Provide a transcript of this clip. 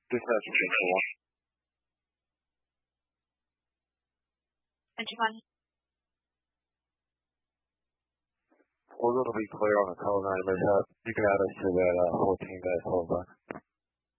Dispatch Engine 1. We're going to be clear on the code 9 mishap. You can add us to that 14-12 line.